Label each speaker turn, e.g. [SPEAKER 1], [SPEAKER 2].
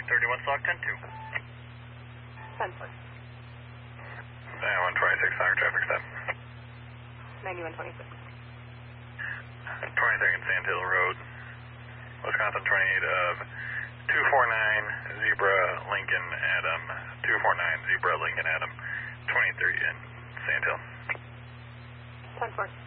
[SPEAKER 1] 31 stock 10-2.
[SPEAKER 2] 10-4.
[SPEAKER 1] 9126, higher traffic stop.
[SPEAKER 2] 9126.
[SPEAKER 1] 22nd Sand Hill Road, Wisconsin 28 of 249 Zebra Lincoln Adam, 249 Zebra Lincoln Adam, 23 in Sand Hill.
[SPEAKER 2] 10-4.